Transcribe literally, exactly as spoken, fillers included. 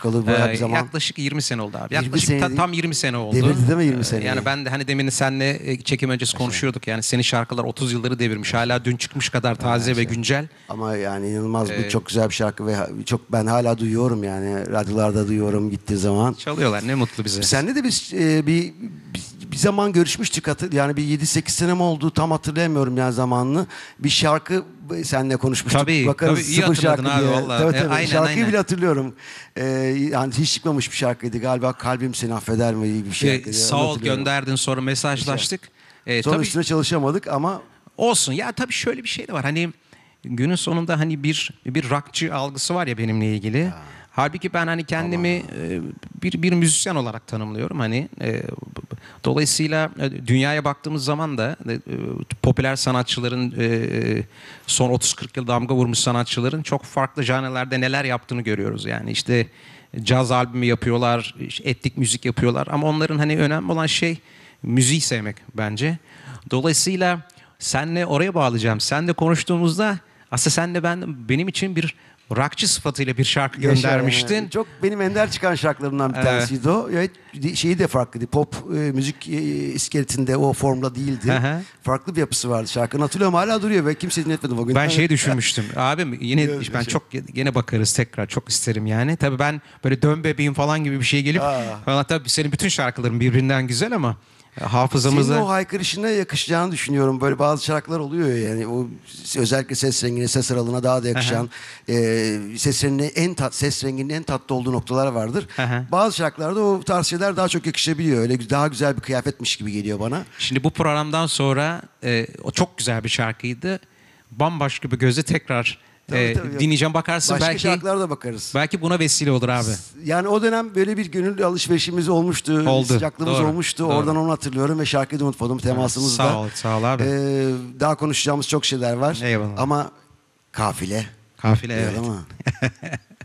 çıkalı bayağı Ee, bir zaman. yaklaşık yirmi sene oldu abi. yirmi Yaklaşık sene ta- değil. tam yirmi sene oldu. Devirdi değil mi yirmi Ee, seneyi? Yani ben de hani demin seninle e, çekim öncesi konuşuyorduk. Yani senin şarkılar otuz yılları devirmiş. Hala dün çıkmış kadar taze ve güncel. Ama yani inanılmaz Ee, bu çok güzel bir şarkı ve ha- çok ben hala duyuyorum yani radyolarda duyuyorum gittiği zaman. Çalıyorlar, ne mutlu bize. Senle de biz e, bir, bir bir zaman görüşmüştük hatır, yani bir yedi sekiz sene mi oldu tam hatırlayamıyorum yani zamanını. Bir şarkı seninle konuşmuştuk. Tabii, Bakarız tabii, iyi sıfır hatırladın şarkı abi diye. vallahi. Tabii, E, tabii. aynen, Şarkıyı aynen. bile hatırlıyorum. Ee, yani hiç çıkmamış bir şarkıydı galiba, Kalbim Seni Affeder mi gibi bir Ee, şarkıydı. sağ Onu ol, hatırlıyorum. gönderdin, sonra mesajlaştık. Ee, Sonra tabii üstüne çalışamadık ama olsun. Ya tabii şöyle bir şey de var. Hani günün sonunda hani bir bir rockçı algısı var ya benimle ilgili. Halbuki ben hani kendimi e, bir bir müzisyen olarak tanımlıyorum hani. E, dolayısıyla e, dünyaya baktığımız zaman da e, popüler sanatçıların e, son otuz kırk yıl damga vurmuş sanatçıların çok farklı janrelerde neler yaptığını görüyoruz. Yani işte caz albümü yapıyorlar, işte etnik müzik yapıyorlar ama onların hani önemli olan şey müziği sevmek bence. Dolayısıyla senle oraya bağlayacağım. Senle konuştuğumuzda aslında senle ben benim için bir rockçı sıfatıyla bir şarkı Yaşa göndermiştin. yani. Çok benim ender çıkan şarkılarımdan bir Evet. tanesiydi o. Evet, şeyi de farklıydı. Pop e, müzik e, iskeletinde o formda değildi. Hı hı. Farklı bir yapısı vardı şarkının. Hatırlıyorum hala duruyor ve kimse dinletmedi o gün. Ben şey düşünmüştüm. Abim yine Evet, ben şey. çok gene bakarız tekrar, çok isterim yani. Tabii ben böyle Dön Bebeğim falan gibi bir şey gelip Aa. falan, tabii senin bütün şarkıların birbirinden güzel ama Senin hafızamızda o haykırışına yakışacağını düşünüyorum. Böyle bazı şarkılar oluyor ya, yani o özellikle ses rengine, ses aralığına daha da yakışan, e, ses renginin en tat, ses renginin en tatlı olduğu noktalar vardır. Aha. Bazı şarkılarda o tarz şeyler daha çok yakışabiliyor. Öyle daha güzel bir kıyafetmiş gibi geliyor bana. şimdi bu programdan sonra e, o çok güzel bir şarkıydı. Bambaşka bir gözle tekrar Tabii, e, tabii, yok. dinleyeceğim, bakarsın Başka belki şarkılara da bakarız. belki buna vesile olur abi. Yani o dönem böyle bir gönül alışverişimiz olmuştu. Oldu, Sıcaklığımız doğru, olmuştu. doğru. Oradan onu hatırlıyorum ve şarkıyı da unutmadım temasımızda. Sağ ol, sağ ol abi. Ee, daha konuşacağımız çok şeyler var. Eyvallah. Ama kafile. Kafile, diyor evet. ama.